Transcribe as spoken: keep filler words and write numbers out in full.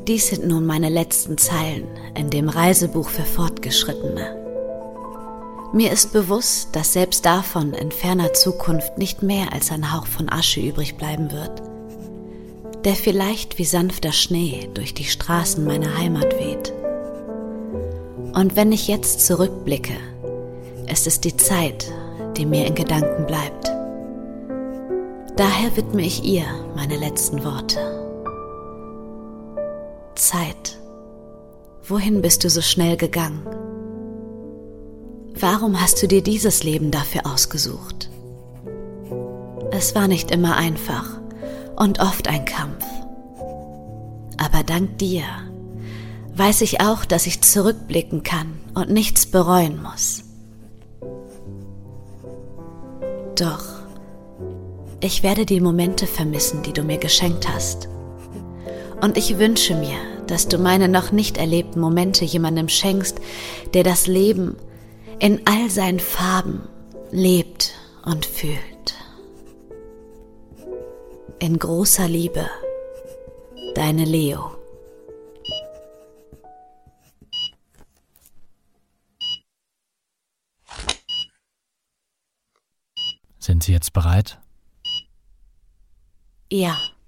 Dies sind nun meine letzten Zeilen in dem Reisebuch für Fortgeschrittene. Mir ist bewusst, dass selbst davon in ferner Zukunft nicht mehr als ein Hauch von Asche übrig bleiben wird, der vielleicht wie sanfter Schnee durch die Straßen meiner Heimat weht. Und wenn ich jetzt zurückblicke, ist es die Zeit, die mir in Gedanken bleibt. Daher widme ich ihr meine letzten Worte. Zeit, wohin bist du so schnell gegangen? Warum hast du dir dieses Leben dafür ausgesucht? Es war nicht immer einfach und oft ein Kampf. Aber dank dir weiß ich auch, dass ich zurückblicken kann und nichts bereuen muss. Doch ich werde die Momente vermissen, die du mir geschenkt hast. Und ich wünsche mir, dass du meine noch nicht erlebten Momente jemandem schenkst, der das Leben in all seinen Farben lebt und fühlt. In großer Liebe, deine Leo. Sind Sie jetzt bereit? Ja.